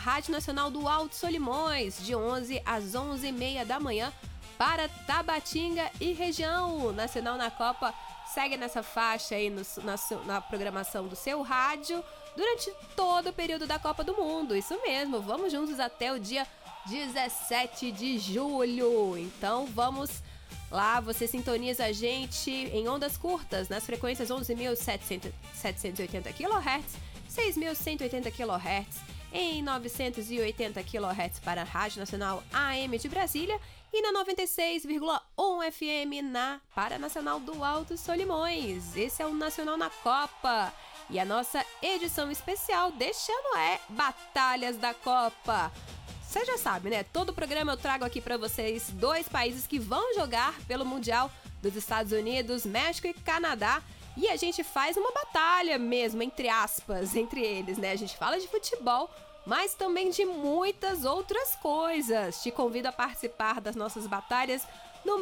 Rádio Nacional do Alto Solimões, de 11 às 11h30 da manhã, para Tabatinga e região. Nacional na Copa segue nessa faixa aí na programação do seu rádio durante todo o período da Copa do Mundo. Isso mesmo, vamos juntos até o dia 17 de julho. Então vamos lá, você sintoniza a gente em ondas curtas, nas frequências 11.780 kHz, 6.180 kHz, em 980 kHz para a Rádio Nacional AM de Brasília e na 96,1 FM na Paranacional do Alto Solimões. Esse é o Nacional na Copa e a nossa edição especial deste ano é Batalhas da Copa. Você já sabe, né? Todo programa eu trago aqui para vocês 2 países que vão jogar pelo Mundial dos Estados Unidos, México e Canadá. E a gente faz uma batalha mesmo, entre aspas, entre eles, né? A gente fala de futebol, mas também de muitas outras coisas. Te convido a participar das nossas batalhas no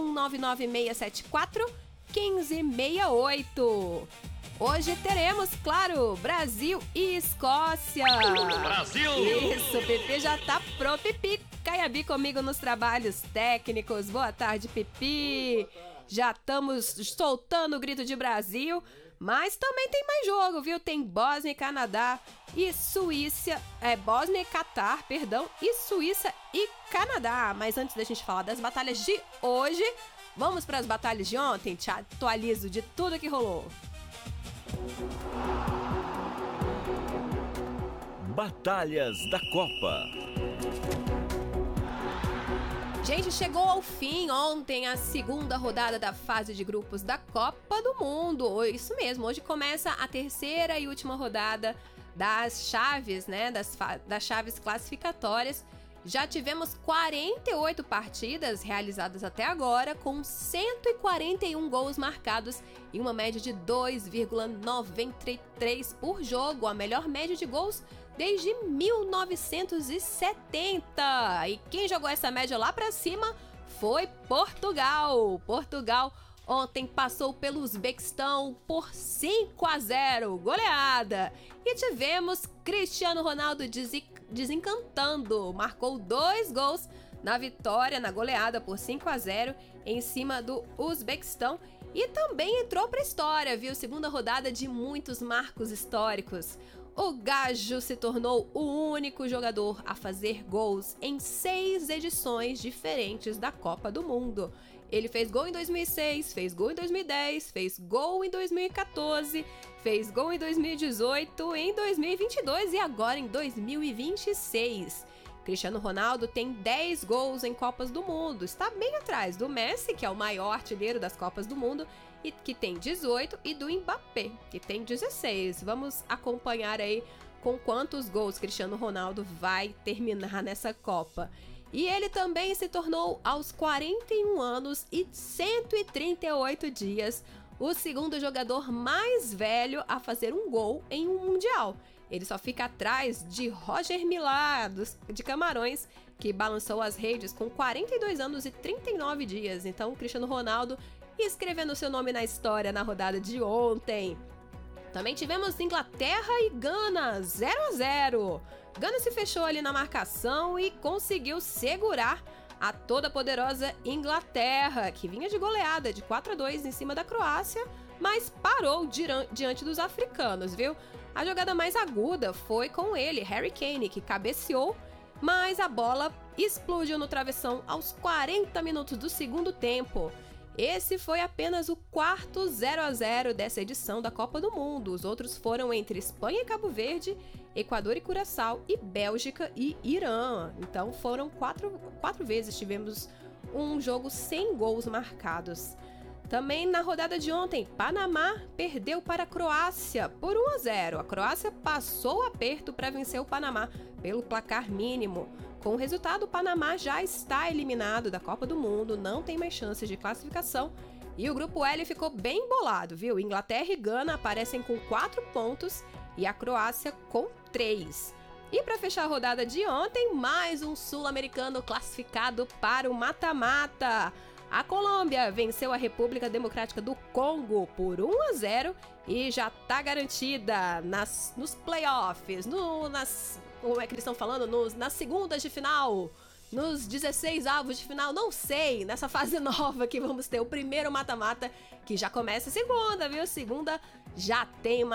61996741568. Hoje teremos, claro, Brasil e Escócia. Brasil! Isso, Pipi já tá pro Pipi. Caiabi comigo nos trabalhos técnicos. Boa tarde, Pipi. Já estamos soltando o grito de Brasil, mas também tem mais jogo, viu? Tem Bósnia e Canadá e Suíça, Bósnia e Catar, perdão, e Suíça e Canadá. Mas antes da gente falar das batalhas de hoje, vamos para as batalhas de ontem. Te atualizo de tudo que rolou. Batalhas da Copa. Gente, chegou ao fim ontem a segunda rodada da fase de grupos da Copa do Mundo. Isso mesmo, hoje começa a terceira e última rodada das chaves, né? Das chaves classificatórias. Já tivemos 48 partidas realizadas até agora, com 141 gols marcados e uma média de 2,93 por jogo, a melhor média de gols desde 1970. E quem jogou essa média lá pra cima foi Portugal. Portugal ontem passou pelo Uzbequistão por 5-0, goleada. E tivemos Cristiano Ronaldo desencantando, marcou 2 gols na vitória, na goleada por 5-0 em cima do Uzbequistão. E também entrou pra história, viu? Segunda rodada de muitos marcos históricos. O Gajo se tornou o único jogador a fazer gols em 6 edições diferentes da Copa do Mundo. Ele fez gol em 2006, fez gol em 2010, fez gol em 2014, fez gol em 2018, em 2022 e agora em 2026. Cristiano Ronaldo tem 10 gols em Copas do Mundo, está bem atrás do Messi, que é o maior artilheiro das Copas do Mundo, e que tem 18, e do Mbappé, que tem 16. Vamos acompanhar aí com quantos gols Cristiano Ronaldo vai terminar nessa Copa. E ele também se tornou, aos 41 anos e 138 dias, o segundo jogador mais velho a fazer um gol em um Mundial. Ele só fica atrás de Roger Milá, de Camarões, que balançou as redes com 42 anos e 39 dias. Então, Cristiano Ronaldo escrevendo seu nome na história na rodada de ontem. Também tivemos Inglaterra e Gana, 0-0. Gana se fechou ali na marcação e conseguiu segurar a toda poderosa Inglaterra, que vinha de goleada de 4-2 em cima da Croácia, mas parou diante dos africanos, viu? A jogada mais aguda foi com ele, Harry Kane, que cabeceou, mas a bola explodiu no travessão aos 40 minutos do segundo tempo. Esse foi apenas o quarto 0-0 dessa edição da Copa do Mundo. Os outros foram entre Espanha e Cabo Verde, Equador e Curaçao, e Bélgica e Irã. Então foram quatro vezes tivemos um jogo sem gols marcados. Também na rodada de ontem, Panamá perdeu para a Croácia por 1-0. A Croácia passou o aperto para vencer o Panamá pelo placar mínimo. Com o resultado, o Panamá já está eliminado da Copa do Mundo, não tem mais chances de classificação. E o grupo L ficou bem bolado, viu? Inglaterra e Gana aparecem com 4 pontos e a Croácia com 3. E para fechar a rodada de ontem, mais um sul-americano classificado para o mata-mata. A Colômbia venceu a República Democrática do Congo por 1-0 e já está garantida nos playoffs, como é que eles estão falando, nas segundas de final, nos 16 avos de final, não sei, nessa fase nova que vamos ter o primeiro mata-mata, que já começa segunda, viu? Segunda já tem